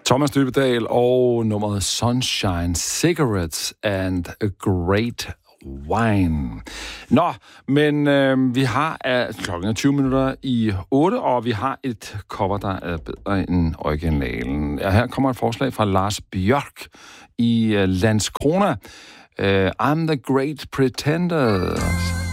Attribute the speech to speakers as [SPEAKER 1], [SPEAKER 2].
[SPEAKER 1] Thomas Dybdahl og nummeret Sunshine, Cigarettes and a Great Wine. Nå, men vi har klokken 20 minutter i 8, og vi har et cover, der er bedre end originalen. Ja, her kommer et forslag fra Lars Bjørk i Landskrona. I'm the Great Pretender.